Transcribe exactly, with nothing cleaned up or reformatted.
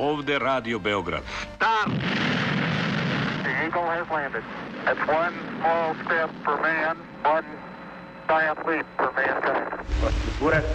Ovde Radio Beograd. Stop! The Eagle has landed. That's one small step for man, one giant leap for mankind.